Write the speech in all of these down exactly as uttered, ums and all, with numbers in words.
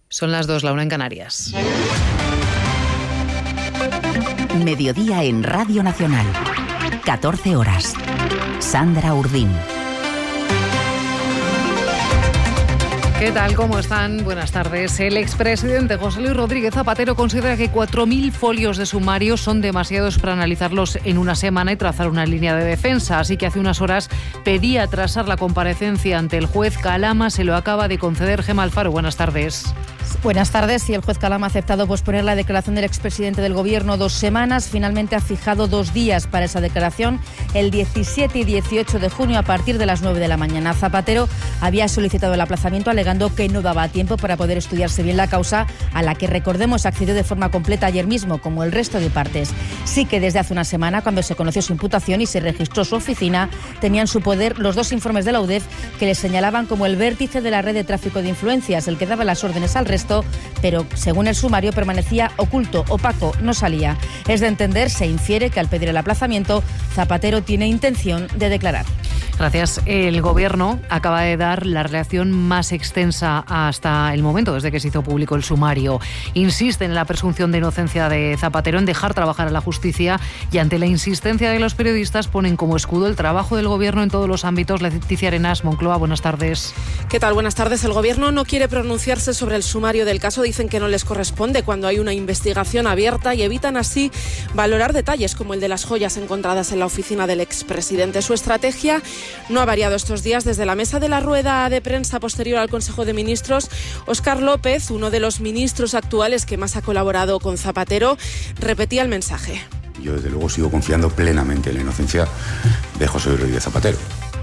Son las dos, la una en Canarias. Mediodía en Radio Nacional. catorce horas. Sandra Urdín. ¿Qué tal? ¿Cómo están? Buenas tardes. El expresidente José Luis Rodríguez Zapatero considera que cuatro mil folios de sumario son demasiados para analizarlos en una semana y trazar una línea de defensa. Así que hace unas horas pedía atrasar la comparecencia ante el juez Calama. Se lo acaba de conceder Gemma Alfaro. Buenas tardes. Buenas tardes. Y el juez Calama ha aceptado posponer la declaración del expresidente del Gobierno dos semanas. Finalmente ha fijado dos días para esa declaración, el diecisiete y dieciocho de junio a partir de las nueve de la mañana. Zapatero había solicitado el aplazamiento alegando que no daba tiempo para poder estudiarse bien la causa, a la que, recordemos, accedió de forma completa ayer mismo, como el resto de partes. Sí que desde hace una semana, cuando se conoció su imputación y se registró su oficina, tenía en su poder los dos informes de la U D E F que le señalaban como el vértice de la red de tráfico de influencias, el que daba las órdenes al resto, pero según el sumario permanecía oculto, opaco, no salía. Es de entender, se infiere que al pedir el aplazamiento, Zapatero tiene intención de declarar. Gracias. El Gobierno acaba de dar la relación más extensa hasta el momento, desde que se hizo público el sumario. Insiste en la presunción de inocencia de Zapatero, en dejar trabajar a la justicia, y ante la insistencia de los periodistas ponen como escudo el trabajo del Gobierno en todos los ámbitos. Leticia Arenas, Moncloa, buenas tardes. ¿Qué tal? Buenas tardes. El Gobierno no quiere pronunciarse sobre el sumario del caso. Dicen que no les corresponde cuando hay una investigación abierta y evitan así valorar detalles como el de las joyas encontradas en la oficina del expresidente. Su estrategia no ha variado estos días. Desde la mesa de la rueda de prensa posterior al Consejo de Ministros, Óscar López, uno de los ministros actuales que más ha colaborado con Zapatero, repetía el mensaje. Yo desde luego sigo confiando plenamente en la inocencia de José Luis Rodríguez Zapatero.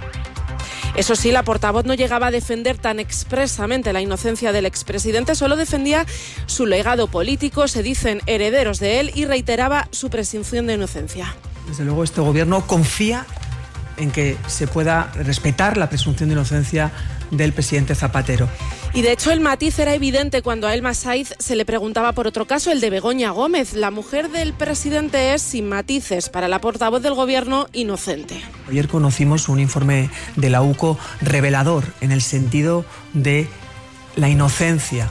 Eso sí, la portavoz no llegaba a defender tan expresamente la inocencia del expresidente, solo defendía su legado político, se dicen herederos de él, y reiteraba su presunción de inocencia. Desde luego este Gobierno confía en que se pueda respetar la presunción de inocencia del presidente Zapatero. Y de hecho el matiz era evidente cuando a Elma Saiz se le preguntaba por otro caso, el de Begoña Gómez. La mujer del presidente es, sin matices, para la portavoz del Gobierno, inocente. Ayer conocimos un informe de la U C O revelador en el sentido de la inocencia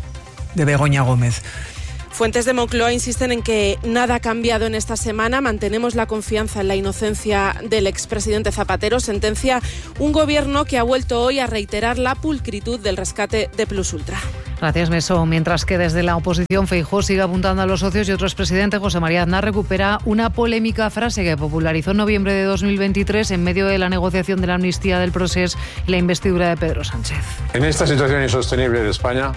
de Begoña Gómez. Fuentes de Moncloa insisten en que nada ha cambiado en esta semana. Mantenemos la confianza en la inocencia del expresidente Zapatero, sentencia un Gobierno que ha vuelto hoy a reiterar la pulcritud del rescate de Plus Ultra. Gracias, Meso. Mientras que desde la oposición Feijóo sigue apuntando a los socios, y otro expresidente, José María Aznar, recupera una polémica frase que popularizó en noviembre de dos mil veintitrés en medio de la negociación de la amnistía del Procés y la investidura de Pedro Sánchez. En esta situación insostenible de España,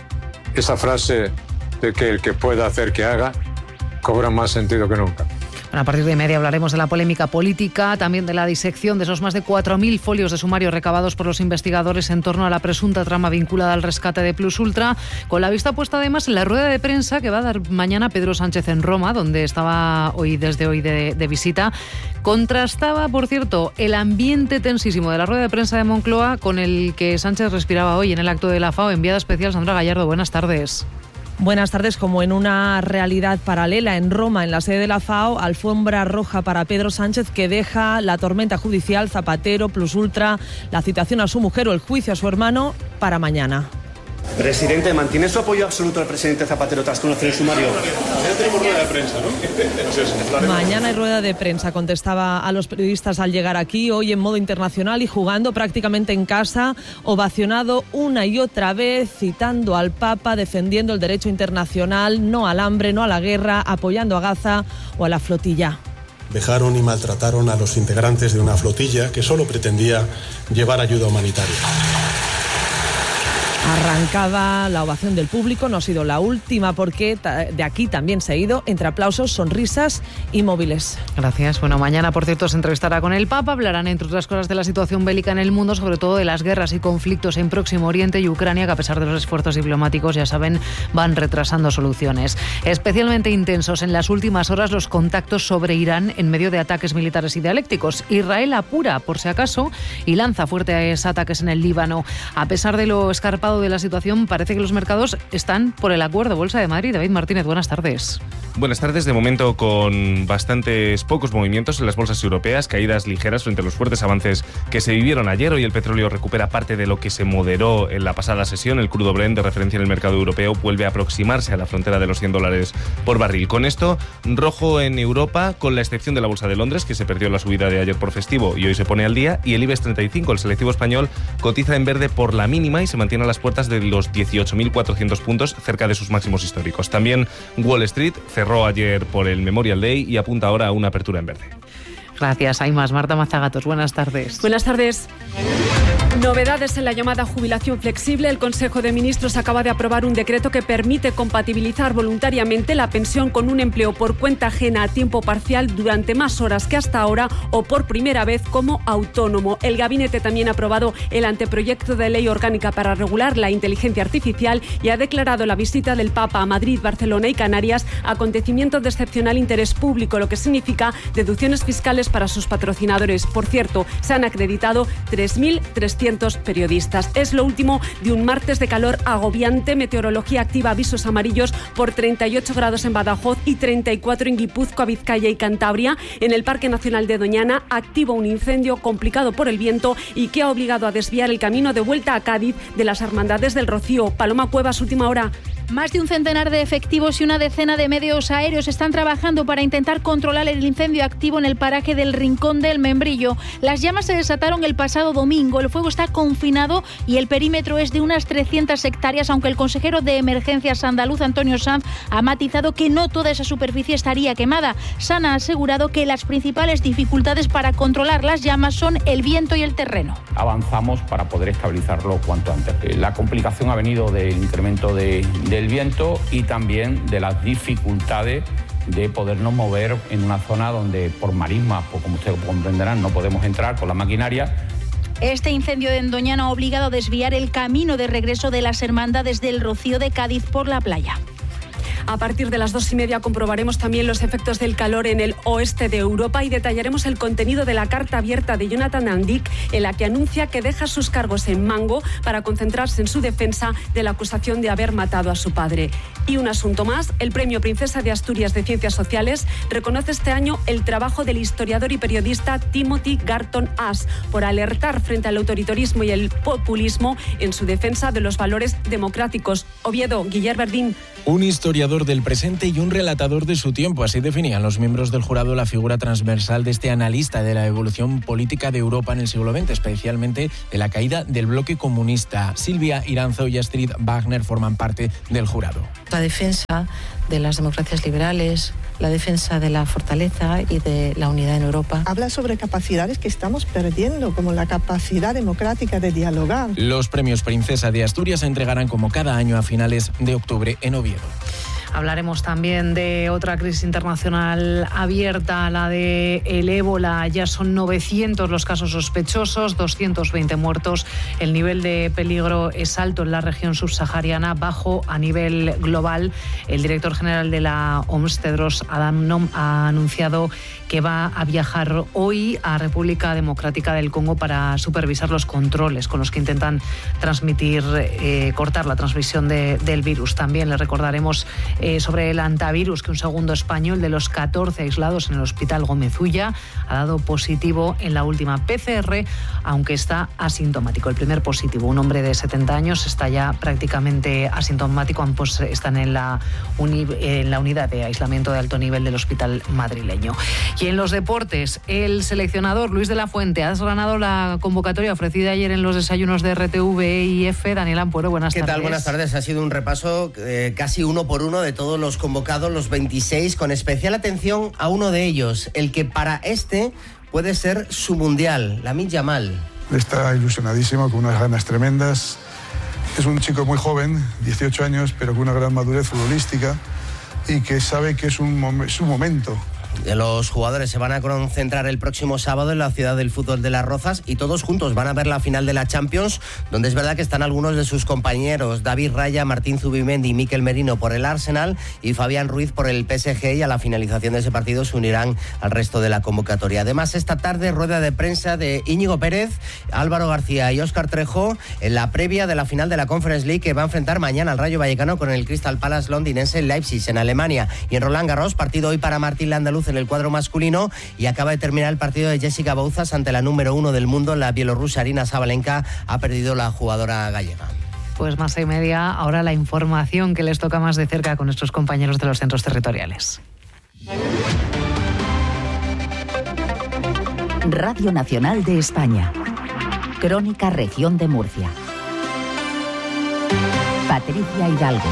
esa frase de que el que pueda hacer que haga cobra más sentido que nunca. Bueno, a partir de media hablaremos de la polémica política, también de la disección de esos más de cuatro mil folios de sumario recabados por los investigadores en torno a la presunta trama vinculada al rescate de Plus Ultra, con la vista puesta además en la rueda de prensa que va a dar mañana Pedro Sánchez en Roma, donde estaba hoy desde hoy de, de visita. Contrastaba, por cierto, el ambiente tensísimo de la rueda de prensa de Moncloa con el que Sánchez respiraba hoy en el acto de la FAO. Enviada especial Sandra Gallardo, buenas tardes. Buenas tardes. Como en una realidad paralela en Roma, en la sede de la FAO, alfombra roja para Pedro Sánchez, que deja la tormenta judicial, Zapatero, Plus Ultra, la citación a su mujer o el juicio a su hermano para mañana. Presidente, ¿mantiene su apoyo absoluto al presidente Zapatero tras conocer el sumario? Ya tenemos rueda de prensa, ¿no? Mañana hay rueda de prensa, contestaba a los periodistas al llegar aquí, hoy en modo internacional y jugando prácticamente en casa, ovacionado una y otra vez, citando al Papa, defendiendo el derecho internacional, no al hambre, no a la guerra, apoyando a Gaza o a la flotilla. Vejaron y maltrataron a los integrantes de una flotilla que solo pretendía llevar ayuda humanitaria. Arrancaba la ovación del público, no ha sido la última porque de aquí también se ha ido entre aplausos, sonrisas y móviles. Gracias. Bueno, mañana, por cierto, se entrevistará con el Papa. Hablarán, entre otras cosas, de la situación bélica en el mundo, sobre todo de las guerras y conflictos en Próximo Oriente y Ucrania, que a pesar de los esfuerzos diplomáticos, ya saben, van retrasando soluciones. Especialmente intensos en las últimas horas los contactos sobre Irán en medio de ataques militares y dialécticos. Israel apura, por si acaso, y lanza fuertes ataques en el Líbano. A pesar de lo escarpado de la situación, parece que los mercados están por el acuerdo. Bolsa de Madrid, David Martínez, buenas tardes. Buenas tardes. De momento con bastantes pocos movimientos en las bolsas europeas, caídas ligeras frente a los fuertes avances que se vivieron ayer. Hoy el petróleo recupera parte de lo que se moderó en la pasada sesión. El crudo Brent, de referencia en el mercado europeo, vuelve a aproximarse a la frontera de los cien dólares por barril. Con esto, rojo en Europa, con la excepción de la bolsa de Londres, que se perdió la subida de ayer por festivo y hoy se pone al día, y el IBEX treinta y cinco, el selectivo español, cotiza en verde por la mínima y se mantiene a las puertas de los dieciocho mil cuatrocientos puntos, cerca de sus máximos históricos. También Wall Street cerró ayer por el Memorial Day y apunta ahora a una apertura en verde. Gracias, hay más. Marta Mazagatos, buenas tardes. Buenas tardes. Novedades en la llamada jubilación flexible. El Consejo de Ministros acaba de aprobar un decreto que permite compatibilizar voluntariamente la pensión con un empleo por cuenta ajena a tiempo parcial durante más horas que hasta ahora o por primera vez como autónomo. El Gabinete también ha aprobado el anteproyecto de ley orgánica para regular la inteligencia artificial y ha declarado la visita del Papa a Madrid, Barcelona y Canarias acontecimiento de excepcional interés público, lo que significa deducciones fiscales para sus patrocinadores. Por cierto, se han acreditado tres mil trescientos periodistas. Es lo último de un martes de calor agobiante. Meteorología activa avisos amarillos por treinta y ocho grados en Badajoz y treinta y cuatro en Guipúzcoa, Vizcaya y Cantabria. En el Parque Nacional de Doñana, activo un incendio complicado por el viento y que ha obligado a desviar el camino de vuelta a Cádiz de las Hermandades del Rocío. Paloma Cuevas, última hora. Más de un centenar de efectivos y una decena de medios aéreos están trabajando para intentar controlar el incendio activo en el paraje del Rincón del Membrillo. Las llamas se desataron el pasado domingo. El fuego está confinado y el perímetro es de unas trescientas hectáreas, aunque el consejero de Emergencias andaluz, Antonio Sanz, ha matizado que no toda esa superficie estaría quemada. Sanz ha asegurado que las principales dificultades para controlar las llamas son el viento y el terreno. Avanzamos para poder estabilizarlo cuanto antes. La complicación ha venido del incremento de, del viento y también de las dificultades de podernos mover en una zona donde por marismas, pues como ustedes comprenderán, no podemos entrar con la maquinaria. Este incendio de Doñana ha obligado a desviar el camino de regreso de las Hermandades del Rocío de Cádiz por la playa. A partir de las dos y media comprobaremos también los efectos del calor en el oeste de Europa y detallaremos el contenido de la carta abierta de Jonathan Andic, en la que anuncia que deja sus cargos en Mango para concentrarse en su defensa de la acusación de haber matado a su padre. Y un asunto más, el Premio Princesa de Asturias de Ciencias Sociales reconoce este año el trabajo del historiador y periodista Timothy Garton Ash por alertar frente al autoritarismo y el populismo en su defensa de los valores democráticos. Oviedo, Guillermo Verdín. Un historiador del presente y un relatador de su tiempo. Así definían los miembros del jurado la figura transversal de este analista de la evolución política de Europa en el siglo veinte, especialmente de la caída del bloque comunista. Silvia Iranzo y Astrid Wagner forman parte del jurado. La defensa de las democracias liberales, la defensa de la fortaleza y de la unidad en Europa. Habla sobre capacidades que estamos perdiendo, como la capacidad democrática de dialogar. Los premios Princesa de Asturias se entregarán como cada año a finales de octubre en Oviedo. Hablaremos también de otra crisis internacional abierta, la de el ébola. Ya son novecientos los casos sospechosos, doscientos veinte muertos. El nivel de peligro es alto en la región subsahariana, bajo a nivel global. El director general de la O M S, Tedros Adhanom, ha anunciado que va a viajar hoy a República Democrática del Congo para supervisar los controles con los que intentan transmitir, eh, cortar la transmisión de, del virus. También le recordaremos Eh, sobre el antivirus, que un segundo español de los catorce aislados en el Hospital Gómez Ulla ha dado positivo en la última P C R, aunque está asintomático. El primer positivo, un hombre de setenta años, está ya prácticamente asintomático. Ambos están en la, uni, en la unidad de aislamiento de alto nivel del hospital madrileño. Y en los deportes, el seleccionador Luis de la Fuente ha desgranado la convocatoria ofrecida ayer en los desayunos de R T V y F. Daniel Ampuero, buenas ¿Qué tardes. ¿Qué tal? Buenas tardes. Ha sido un repaso eh, casi uno por uno de todos los convocados, los veintiséis, con especial atención a uno de ellos, el que para este puede ser su mundial, Lamine Yamal. Está ilusionadísimo, con unas ganas tremendas. Es un chico muy joven, dieciocho años, pero con una gran madurez futbolística y que sabe que es un mom- su momento Los jugadores se van a concentrar el próximo sábado en la ciudad del fútbol de Las Rozas y todos juntos van a ver la final de la Champions, donde es verdad que están algunos de sus compañeros, David Raya, Martín Zubimendi y Mikel Merino por el Arsenal y Fabián Ruiz por el P S G, y a la finalización de ese partido se unirán al resto de la convocatoria. Además, esta tarde rueda de prensa de Íñigo Pérez, Álvaro García y Óscar Trejo en la previa de la final de la Conference League, que va a enfrentar mañana al Rayo Vallecano con el Crystal Palace londinense en Leipzig, en Alemania. Y en Roland Garros, partido hoy para Martín Landaluz en el cuadro masculino, y acaba de terminar el partido de Jessica Bouzas ante la número uno del mundo, la bielorrusa Arina Sabalenka. Ha perdido la jugadora gallega. Pues más y media, ahora la información que les toca más de cerca con nuestros compañeros de los centros territoriales. Radio Nacional de España. Crónica Región de Murcia. Patricia Hidalgo.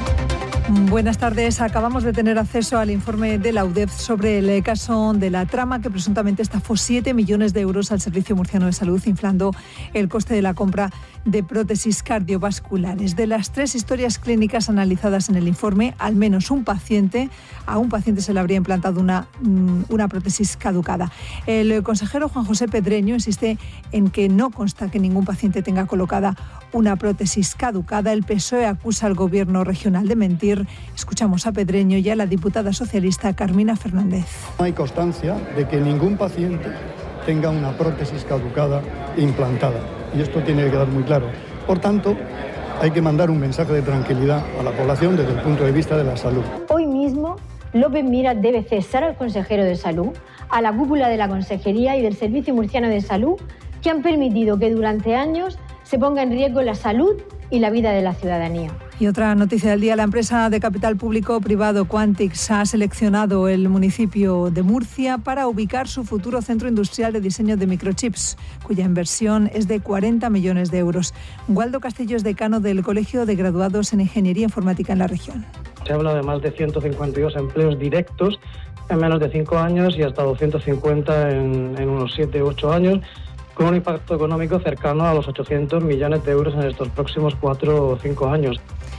Buenas tardes. Acabamos de tener acceso al informe de la U D E F sobre el caso de la trama que presuntamente estafó siete millones de euros al Servicio Murciano de Salud, inflando el coste de la compra de prótesis cardiovasculares. De las tres historias clínicas analizadas en el informe, al menos un paciente, a un paciente se le habría implantado una, una prótesis caducada. El consejero Juan José Pedreño insiste en que no consta que ningún paciente tenga colocada una prótesis caducada. El P S O E acusa al Gobierno regional de mentir. Escuchamos a Pedreño y a la diputada socialista Carmina Fernández. No hay constancia de que ningún paciente tenga una prótesis caducada implantada, y esto tiene que quedar muy claro. Por tanto, hay que mandar un mensaje de tranquilidad a la población desde el punto de vista de la salud. Hoy mismo, López Miras debe cesar al consejero de Salud, a la cúpula de la Consejería y del Servicio Murciano de Salud, que han permitido que durante años se ponga en riesgo la salud y la vida de la ciudadanía. Y otra noticia del día, la empresa de capital público-privado Quantix ha seleccionado el municipio de Murcia para ubicar su futuro centro industrial de diseño de microchips, cuya inversión es de cuarenta millones de euros. Waldo Castillo es decano del Colegio de Graduados en Ingeniería Informática en la región. Se habla de más de ciento cincuenta y dos empleos directos en menos de cinco años y hasta doscientos cincuenta en, en unos siete u ocho años, con un impacto económico cercano a los ochocientos millones de euros en estos próximos cuatro o cinco años.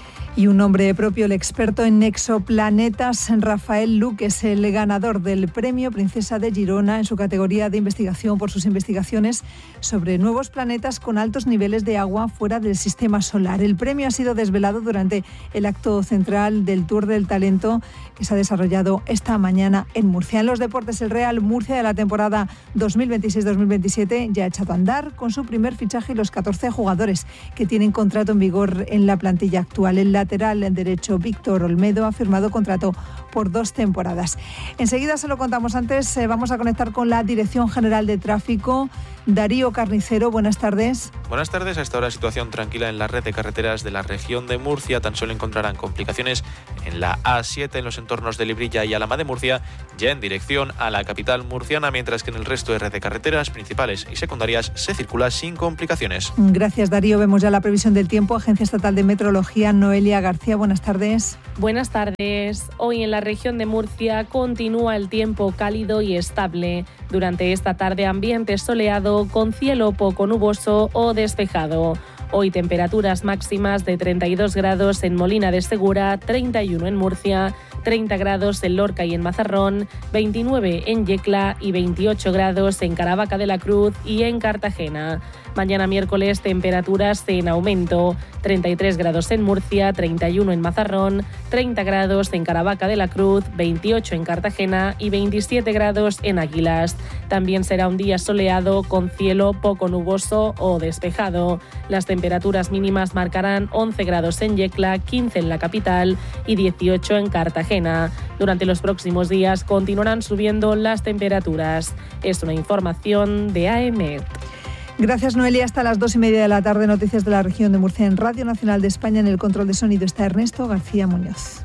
Y un nombre propio, el experto en exoplanetas, Rafael Luque, es el ganador del Premio Princesa de Girona en su categoría de investigación por sus investigaciones sobre nuevos planetas con altos niveles de agua fuera del sistema solar. El premio ha sido desvelado durante el acto central del Tour del Talento que se ha desarrollado esta mañana en Murcia. En los deportes, el Real Murcia de la temporada dos mil veintiséis dos mil veintisiete ya ha echado a andar con su primer fichaje y los catorce jugadores que tienen contrato en vigor en la plantilla actual. El lateral en derecho Víctor Olmedo ha firmado contrato por dos temporadas. Enseguida se lo contamos. Antes eh, vamos a conectar con la Dirección General de Tráfico. Darío Carnicero, buenas tardes. Buenas tardes. A esta hora situación tranquila en la red de carreteras de la región de Murcia. Tan solo encontrarán complicaciones en la A siete en los entornos de Librilla y Alhama de Murcia, ya en dirección a la capital murciana, mientras que en el resto de red de carreteras principales y secundarias se circula sin complicaciones. Gracias, Darío. Vemos ya la previsión del tiempo. Agencia Estatal de Meteorología, Noelia García, buenas tardes. Buenas tardes. Hoy en la región de Murcia continúa el tiempo cálido y estable. Durante esta tarde ambiente soleado con cielo poco nuboso o despejado. Hoy temperaturas máximas de treinta y dos grados en Molina de Segura, treinta y uno en Murcia, treinta grados en Lorca y en Mazarrón, veintinueve en Yecla y veintiocho grados en Caravaca de la Cruz y en Cartagena. Mañana miércoles temperaturas en aumento, treinta y tres grados en Murcia, treinta y uno en Mazarrón, treinta grados en Caravaca de la Cruz, veintiocho en Cartagena y veintisiete grados en Águilas. También será un día soleado con cielo poco nuboso o despejado. Las temperaturas mínimas marcarán once grados en Yecla, quince en la capital y dieciocho en Cartagena. Durante los próximos días continuarán subiendo las temperaturas. Es una información de A E M E T. Gracias, Noelia. Hasta las dos y media de la tarde, noticias de la región de Murcia en Radio Nacional de España. En el control de sonido está Ernesto García Muñoz.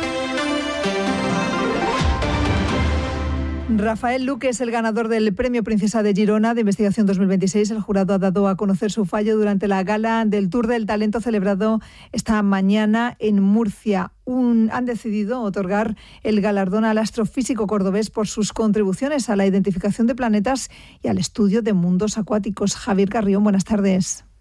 Rafael Luque es el ganador del Premio Princesa de Girona de Investigación dos mil veintiséis. El jurado ha dado a conocer su fallo durante la gala del Tour del Talento celebrado esta mañana en Murcia. Un, han decidido otorgar el galardón al astrofísico cordobés por sus contribuciones a la identificación de planetas y al estudio de mundos acuáticos. Javier Carrión, buenas tardes.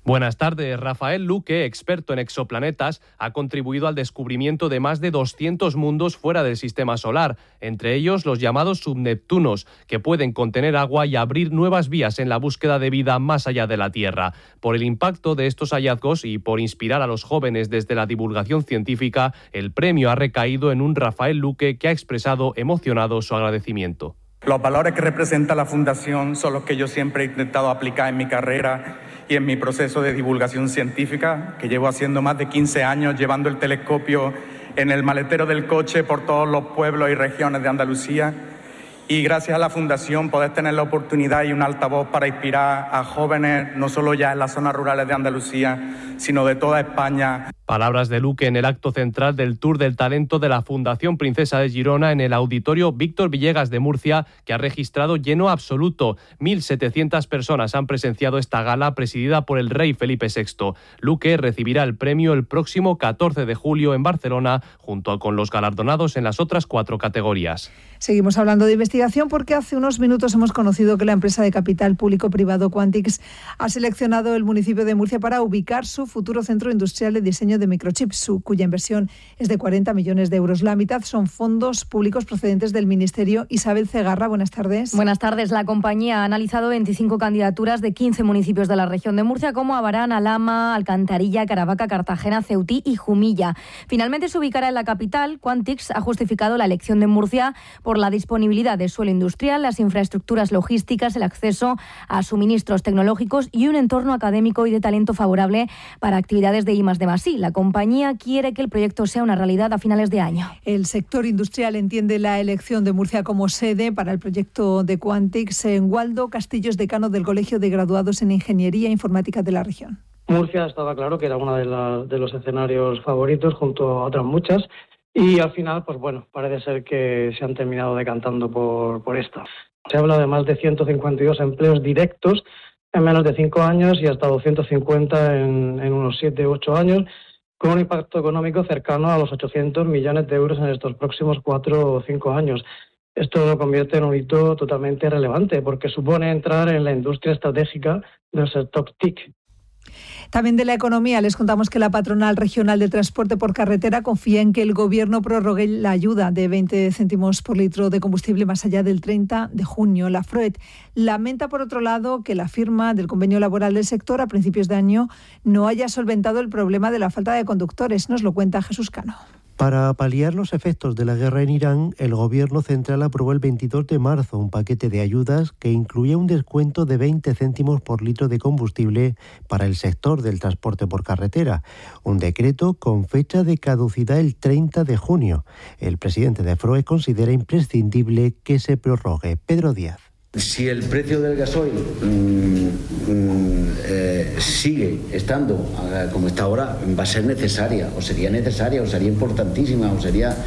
Buenas tardes. Rafael Luque, experto en exoplanetas, ha contribuido al descubrimiento de más de doscientos mundos fuera del sistema solar, entre ellos los llamados subneptunos, que pueden contener agua y abrir nuevas vías en la búsqueda de vida más allá de la Tierra. Por el impacto de estos hallazgos y por inspirar a los jóvenes desde la divulgación científica, el premio ha recaído en un Rafael Luque que ha expresado emocionado su agradecimiento. Los valores que representa la Fundación son los que yo siempre he intentado aplicar en mi carrera y en mi proceso de divulgación científica, que llevo haciendo más de quince años, llevando el telescopio en el maletero del coche por todos los pueblos y regiones de Andalucía. Y gracias a la Fundación poder tener la oportunidad y un altavoz para inspirar a jóvenes, no solo ya en las zonas rurales de Andalucía, sino de toda España. Palabras de Luque en el acto central del Tour del Talento de la Fundación Princesa de Girona en el Auditorio Víctor Villegas de Murcia, que ha registrado lleno absoluto. mil setecientas personas han presenciado esta gala presidida por el rey Felipe sexto. Luque recibirá el premio el próximo catorce de julio en Barcelona, junto con los galardonados en las otras cuatro categorías. Seguimos hablando de investigación porque hace unos minutos hemos conocido que la empresa de capital público-privado Quantix ha seleccionado el municipio de Murcia para ubicar su futuro centro industrial de diseño de microchips, cuya inversión es de cuarenta millones de euros. La mitad son fondos públicos procedentes del Ministerio. Isabel Cegarra, buenas tardes. Buenas tardes. La compañía ha analizado veinticinco candidaturas de quince municipios de la región de Murcia, como Abarán, Alhama, Alcantarilla, Caravaca, Cartagena, Ceutí y Jumilla. Finalmente se ubicará en la capital. Quantix ha justificado la elección de Murcia por la disponibilidad de suelo industrial, las infraestructuras logísticas, el acceso a suministros tecnológicos y un entorno académico y de talento favorable para actividades de I más D más I. La compañía quiere que el proyecto sea una realidad a finales de año. El sector industrial entiende la elección de Murcia como sede para el proyecto de Quantix. En Waldo Castillo es decano del Colegio de Graduados en Ingeniería Informática de la región. Murcia estaba claro que era uno de, la, de los escenarios favoritos junto a otras muchas. Y al final, pues bueno, parece ser que se han terminado decantando por, por esta. Se habla de más de ciento cincuenta y dos empleos directos en menos de cinco años y hasta doscientos cincuenta en, en unos siete u ocho años, con un impacto económico cercano a los ochocientos millones de euros en estos próximos cuatro o cinco años. Esto lo convierte en un hito totalmente relevante porque supone entrar en la industria estratégica del sector T I C. También de la economía les contamos que la Patronal Regional de Transporte por Carretera confía en que el Gobierno prorrogue la ayuda de veinte céntimos por litro de combustible más allá del treinta de junio. La FROET lamenta, por otro lado, que la firma del convenio laboral del sector a principios de año no haya solventado el problema de la falta de conductores. Nos lo cuenta Jesús Cano. Para paliar los efectos de la guerra en Irán, el Gobierno central aprobó el veintidós de marzo un paquete de ayudas que incluía un descuento de veinte céntimos por litro de combustible para el sector del transporte por carretera, un decreto con fecha de caducidad el treinta de junio. El presidente de FROE considera imprescindible que se prorrogue. Pedro Díaz. Si el precio del gasoil mmm, mmm, eh, sigue estando eh, como está ahora, va a ser necesaria, o sería necesaria, o sería importantísima, o sería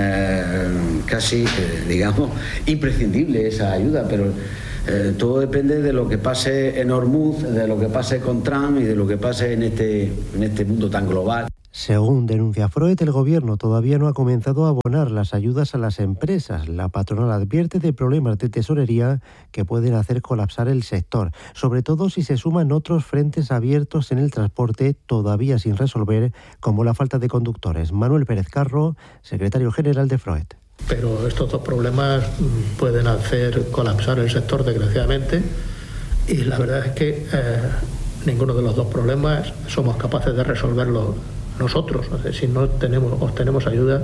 eh, casi, eh, digamos, imprescindible esa ayuda, pero eh, todo depende de lo que pase en Hormuz, de lo que pase con Trump y de lo que pase en este, en este mundo tan global. Según denuncia Froet, el Gobierno todavía no ha comenzado a abonar las ayudas a las empresas. La patronal advierte de problemas de tesorería que pueden hacer colapsar el sector, sobre todo si se suman otros frentes abiertos en el transporte todavía sin resolver, como la falta de conductores. Manuel Pérez Carro, secretario general de Froet. Pero estos dos problemas pueden hacer colapsar el sector, desgraciadamente, y la verdad es que eh, ninguno de los dos problemas somos capaces de resolverlo nosotros. O sea, si no tenemos, obtenemos ayuda,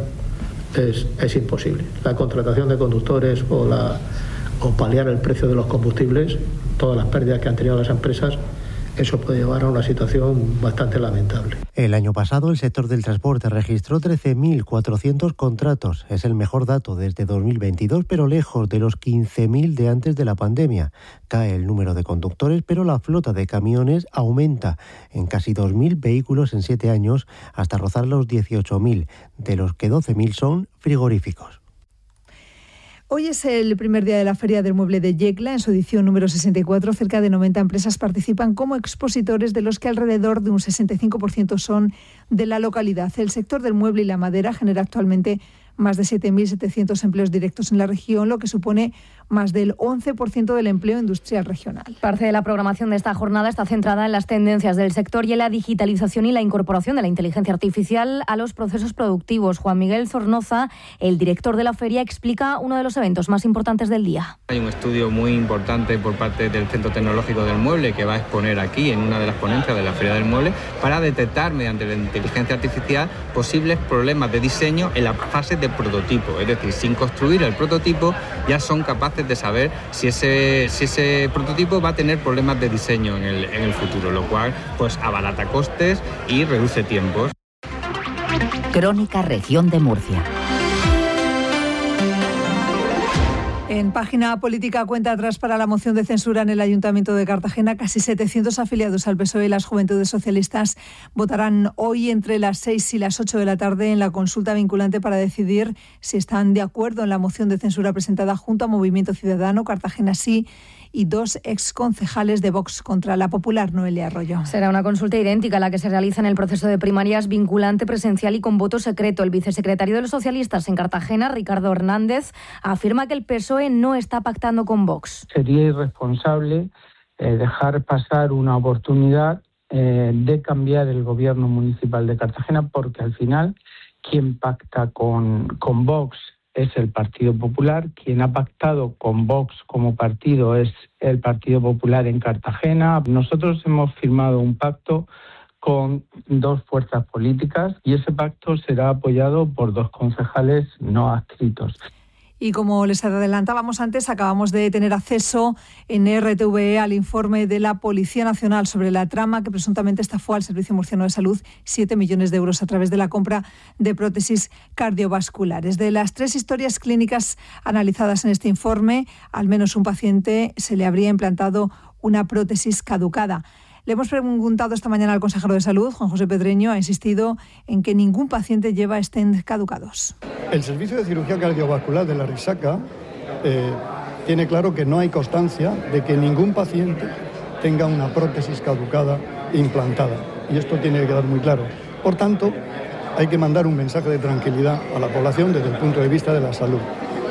es, es imposible. La contratación de conductores o, la, o paliar el precio de los combustibles, todas las pérdidas que han tenido las empresas, eso puede llevar a una situación bastante lamentable. El año pasado el sector del transporte registró trece mil cuatrocientos contratos. Es el mejor dato desde dos mil veintidós, pero lejos de los quince mil de antes de la pandemia. Cae el número de conductores, pero la flota de camiones aumenta en casi dos mil vehículos en siete años hasta rozar los dieciocho mil, de los que doce mil son frigoríficos. Hoy es el primer día de la Feria del Mueble de Yecla. En su edición número sesenta y cuatro, cerca de noventa empresas participan como expositores, de los que alrededor de un sesenta y cinco por ciento son de la localidad. El sector del mueble y la madera genera actualmente más de siete mil setecientos empleos directos en la región, lo que supone más del once por ciento del empleo industrial regional. Parte de la programación de esta jornada está centrada en las tendencias del sector y en la digitalización y la incorporación de la inteligencia artificial a los procesos productivos. Juan Miguel Zornoza, el director de la feria, explica uno de los eventos más importantes del día. Hay un estudio muy importante por parte del Centro Tecnológico del Mueble que va a exponer aquí en una de las ponencias de la Feria del Mueble para detectar mediante la inteligencia artificial posibles problemas de diseño en la fase de prototipo. Es decir, sin construir el prototipo ya son capaces de saber si ese, si ese prototipo va a tener problemas de diseño en el, en el futuro, lo cual pues abarata costes y reduce tiempos. Crónica Región de Murcia. En página política, cuenta atrás para la moción de censura en el Ayuntamiento de Cartagena. Casi setecientos afiliados al P S O E y las Juventudes Socialistas votarán hoy entre las seis y las ocho de la tarde en la consulta vinculante para decidir si están de acuerdo en la moción de censura presentada junto a Movimiento Ciudadano, Cartagena Sí y dos exconcejales de Vox contra la popular Noelia Arroyo. Será una consulta idéntica a la que se realiza en el proceso de primarias, vinculante, presencial y con voto secreto. El vicesecretario de los socialistas en Cartagena, Ricardo Hernández, afirma que el P S O E no está pactando con Vox. Sería irresponsable eh, dejar pasar una oportunidad eh, de cambiar el gobierno municipal de Cartagena, porque al final quien pacta con, con Vox es el Partido Popular, quien ha pactado con Vox como partido es el Partido Popular en Cartagena. Nosotros hemos firmado un pacto con dos fuerzas políticas y ese pacto será apoyado por dos concejales no adscritos. Y como les adelantábamos antes, acabamos de tener acceso en R T V E al informe de la Policía Nacional sobre la trama que presuntamente estafó al Servicio Murciano de Salud siete millones de euros a través de la compra de prótesis cardiovasculares. De las tres historias clínicas analizadas en este informe, al menos un paciente se le habría implantado una prótesis caducada. Le hemos preguntado esta mañana al consejero de Salud, Juan José Pedreño, ha insistido en que ningún paciente lleva stents caducados. El Servicio de Cirugía Cardiovascular de la Risaca eh, tiene claro que no hay constancia de que ningún paciente tenga una prótesis caducada implantada. Y esto tiene que quedar muy claro. Por tanto, hay que mandar un mensaje de tranquilidad a la población desde el punto de vista de la salud.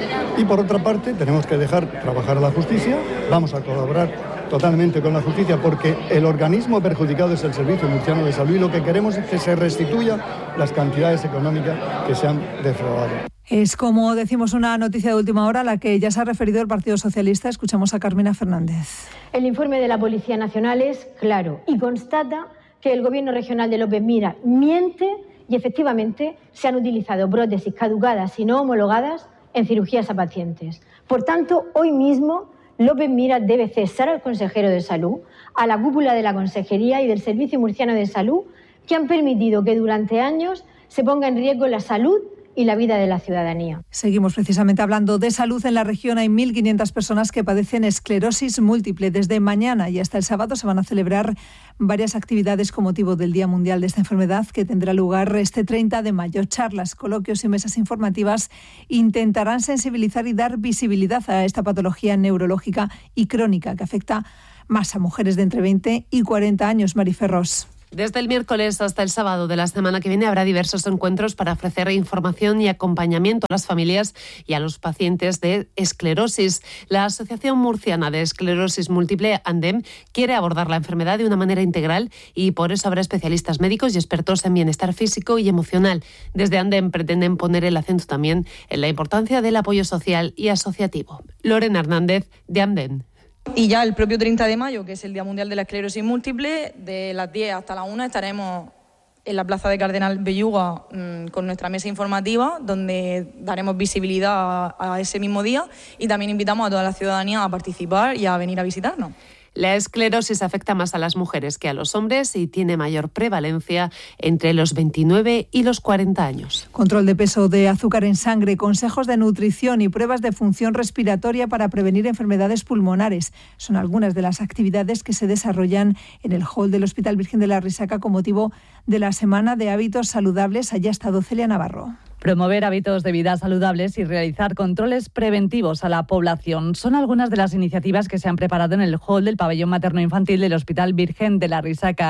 Y por otra parte, tenemos que dejar trabajar a la justicia. Vamos a colaborar totalmente con la justicia, porque el organismo perjudicado es el Servicio Murciano de Salud y lo que queremos es que se restituyan las cantidades económicas que se han defraudado. Es, como decimos, una noticia de última hora a la que ya se ha referido el Partido Socialista. Escuchamos a Carmina Fernández. El informe de la Policía Nacional es claro y constata que el Gobierno regional de López Mira miente y efectivamente se han utilizado prótesis caducadas y no homologadas en cirugías a pacientes. Por tanto, hoy mismo López Mira debe cesar al consejero de Salud, a la cúpula de la Consejería y del Servicio Murciano de Salud, que han permitido que durante años se ponga en riesgo la salud y la vida de la ciudadanía. Seguimos precisamente hablando de salud. En la región hay mil quinientas personas que padecen esclerosis múltiple. Desde mañana y hasta el sábado se van a celebrar varias actividades con motivo del Día Mundial de esta enfermedad, que tendrá lugar este treinta de mayo. Charlas, coloquios y mesas informativas intentarán sensibilizar y dar visibilidad a esta patología neurológica y crónica que afecta más a mujeres de entre veinte y cuarenta años. Mariferros. Desde el miércoles hasta el sábado de la semana que viene habrá diversos encuentros para ofrecer información y acompañamiento a las familias y a los pacientes de esclerosis. La Asociación Murciana de Esclerosis Múltiple, ANDEM, quiere abordar la enfermedad de una manera integral y por eso habrá especialistas médicos y expertos en bienestar físico y emocional. Desde ANDEM pretenden poner el acento también en la importancia del apoyo social y asociativo. Lorena Hernández, de ANDEM. Y ya el propio treinta de mayo, que es el Día Mundial de la Esclerosis Múltiple, de las diez hasta las una estaremos en la Plaza de Cardenal Belluga mmm, con nuestra mesa informativa, donde daremos visibilidad a, a ese mismo día y también invitamos a toda la ciudadanía a participar y a venir a visitarnos. La esclerosis afecta más a las mujeres que a los hombres y tiene mayor prevalencia entre los veintinueve y los cuarenta años. Control de peso, de azúcar en sangre, consejos de nutrición y pruebas de función respiratoria para prevenir enfermedades pulmonares. Son algunas de las actividades que se desarrollan en el hall del Hospital Virgen de la Risaca con motivo de la Semana de Hábitos Saludables. Allá ha estado Celia Navarro. Promover hábitos de vida saludables y realizar controles preventivos a la población son algunas de las iniciativas que se han preparado en el hall del pabellón materno-infantil del Hospital Virgen de la Risaca.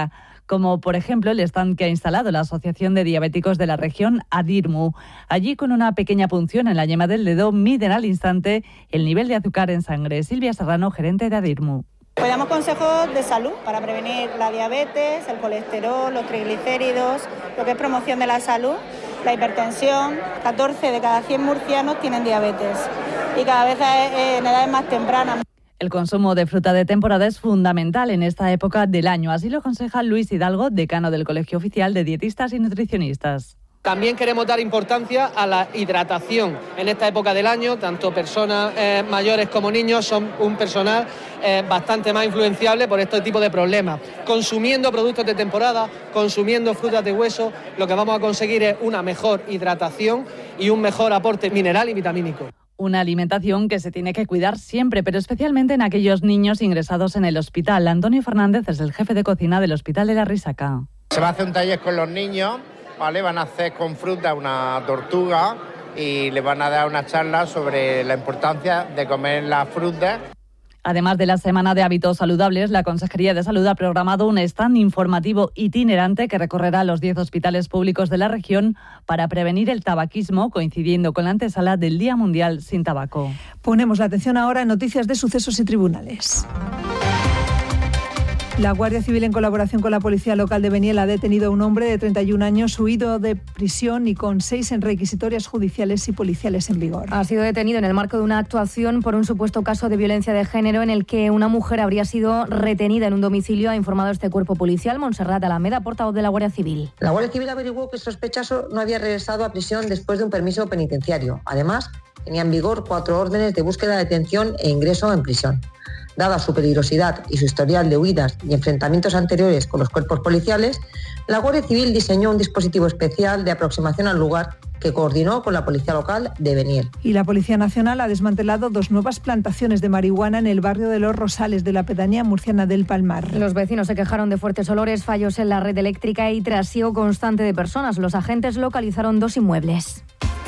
como por ejemplo el stand que ha instalado la Asociación de Diabéticos de la región ADIRMU. Allí, con una pequeña punción en la yema del dedo, miden al instante el nivel de azúcar en sangre. Silvia Serrano, gerente de ADIRMU. Pues damos consejos de salud para prevenir la diabetes, el colesterol, los triglicéridos, lo que es promoción de la salud, la hipertensión. catorce de cada cien murcianos tienen diabetes y cada vez en edades más tempranas. El consumo de fruta de temporada es fundamental en esta época del año, así lo aconseja Luis Hidalgo, decano del Colegio Oficial de Dietistas y Nutricionistas. También queremos dar importancia a la hidratación en esta época del año. Tanto personas eh, mayores como niños son un personal eh, bastante más influenciable por este tipo de problemas. Consumiendo productos de temporada, consumiendo frutas de hueso, lo que vamos a conseguir es una mejor hidratación y un mejor aporte mineral y vitamínico. Una alimentación que se tiene que cuidar siempre, pero especialmente en aquellos niños ingresados en el hospital. Antonio Fernández es el jefe de cocina del Hospital de la Risaca. Se va a hacer un taller con los niños. Vale, van a hacer con fruta una tortuga y le van a dar una charla sobre la importancia de comer la fruta. Además de la Semana de Hábitos Saludables, la Consejería de Salud ha programado un stand informativo itinerante que recorrerá los diez hospitales públicos de la región para prevenir el tabaquismo, coincidiendo con la antesala del Día Mundial sin Tabaco. Ponemos la atención ahora en noticias de sucesos y tribunales. La Guardia Civil, en colaboración con la Policía Local de Beniel, ha detenido a un hombre de treinta y un años, huido de prisión y con seis en requisitorias judiciales y policiales en vigor. Ha sido detenido en el marco de una actuación por un supuesto caso de violencia de género en el que una mujer habría sido retenida en un domicilio, ha informado este cuerpo policial. Montserrat Alameda, portavoz de la Guardia Civil. La Guardia Civil averiguó que el sospechoso no había regresado a prisión después de un permiso penitenciario. Además, tenía en vigor cuatro órdenes de búsqueda, detención e ingreso en prisión. Dada su peligrosidad y su historial de huidas y enfrentamientos anteriores con los cuerpos policiales, la Guardia Civil diseñó un dispositivo especial de aproximación al lugar que coordinó con la Policía Local de Beniel. Y la Policía Nacional ha desmantelado dos nuevas plantaciones de marihuana en el barrio de Los Rosales de la pedanía murciana del Palmar. Los vecinos se quejaron de fuertes olores, fallos en la red eléctrica y trasiego constante de personas. Los agentes localizaron dos inmuebles.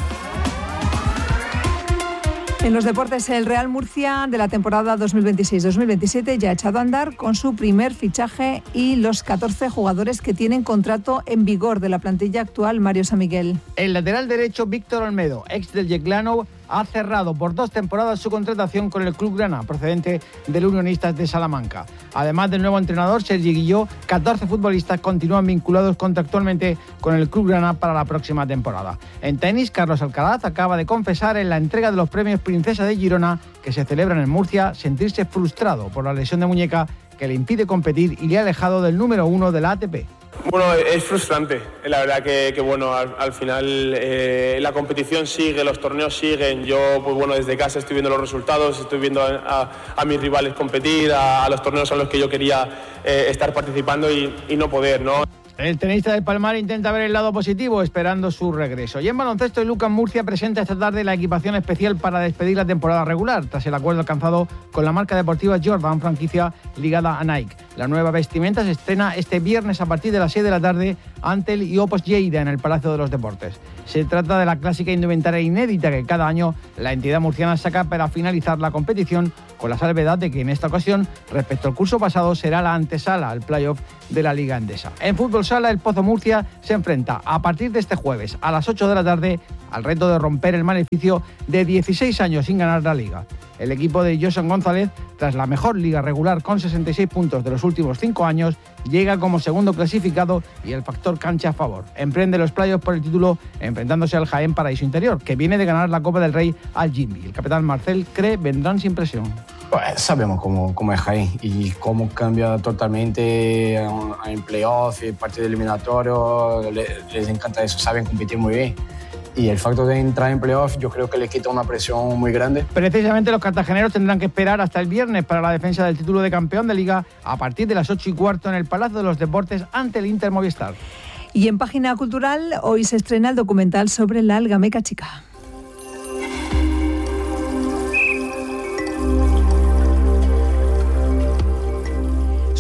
En los deportes, el Real Murcia de la temporada dos mil veintiséis dos mil veintisiete ya ha echado a andar con su primer fichaje y los catorce jugadores que tienen contrato en vigor de la plantilla actual. Mario San Miguel. El lateral derecho Víctor Olmedo, ex del Yeclano, ha cerrado por dos temporadas su contratación con el Club Grana, procedente del Unionistas de Salamanca. Además del nuevo entrenador, Sergi Guilló, catorce futbolistas continúan vinculados contractualmente con el Club Grana para la próxima temporada. En tenis, Carlos Alcaraz acaba de confesar en la entrega de los premios Princesa de Girona, que se celebran en Murcia, sentirse frustrado por la lesión de muñeca que le impide competir y le ha alejado del número uno de la A T P. Bueno, es frustrante, la verdad que, que bueno, al, al final eh, la competición sigue, los torneos siguen, yo pues bueno, desde casa estoy viendo los resultados, estoy viendo a, a, a mis rivales competir, a, a los torneos a los que yo quería eh, estar participando y, y no poder, ¿no? El tenista del Palmar intenta ver el lado positivo, esperando su regreso. Y en baloncesto, el Lucas Murcia presenta esta tarde la equipación especial para despedir la temporada regular, tras el acuerdo alcanzado con la marca deportiva Jordan, franquicia ligada a Nike. La nueva vestimenta se estrena este viernes a partir de las seis de la tarde ante el Iopos Lleida en el Palacio de los Deportes. Se trata de la clásica indumentaria inédita que cada año la entidad murciana saca para finalizar la competición, con la salvedad de que en esta ocasión, respecto al curso pasado, será la antesala al playoff de la Liga Endesa. En fútbol sala, el Pozo Murcia se enfrenta a partir de este jueves a las ocho de la tarde al reto de romper el maleficio de dieciséis años sin ganar la Liga. El equipo de Joson González, tras la mejor liga regular con sesenta y seis puntos de los últimos cinco años, llega como segundo clasificado y el factor cancha a favor. Emprende los playoffs por el título enfrentándose al Jaén Paraíso Interior, que viene de ganar la Copa del Rey al Jimmy. El capitán Marcel cree vendrán sin presión. Pues sabemos cómo, cómo es Jaén y cómo cambia totalmente en playoff, en partido eliminatorio. Les encanta eso, saben competir muy bien. Y el factor de entrar en playoff yo creo que les quita una presión muy grande. Precisamente los cartageneros tendrán que esperar hasta el viernes para la defensa del título de campeón de Liga a partir de las ocho y cuarto en el Palacio de los Deportes ante el Inter Movistar. Y en página cultural hoy se estrena el documental sobre la algameca chica.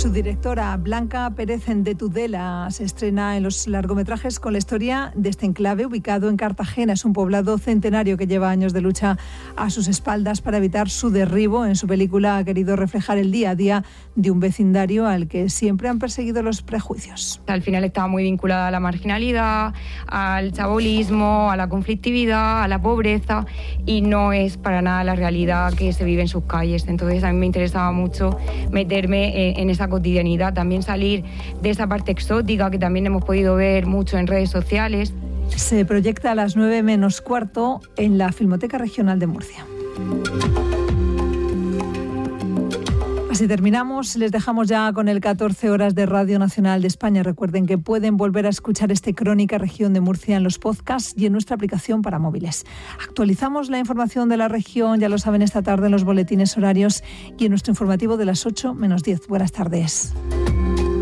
Su directora, Blanca Pérez de Tudela, se estrena en los largometrajes con la historia de este enclave ubicado en Cartagena. Es un poblado centenario que lleva años de lucha a sus espaldas para evitar su derribo. En su película ha querido reflejar el día a día de un vecindario al que siempre han perseguido los prejuicios. Al final estaba muy vinculada a la marginalidad, al chabolismo, a la conflictividad, a la pobreza, y no es para nada la realidad que se vive en sus calles. Entonces a mí me interesaba mucho meterme en, en esa cotidianidad, también salir de esa parte exótica que también hemos podido ver mucho en redes sociales. Se proyecta a las nueve menos cuarto en la Filmoteca Regional de Murcia. Así terminamos, les dejamos ya con el catorce horas de Radio Nacional de España. Recuerden que pueden volver a escuchar este Crónica Región de Murcia en los podcasts y en nuestra aplicación para móviles. Actualizamos la información de la región, ya lo saben, esta tarde en los boletines horarios y en nuestro informativo de las ocho menos diez. Buenas tardes.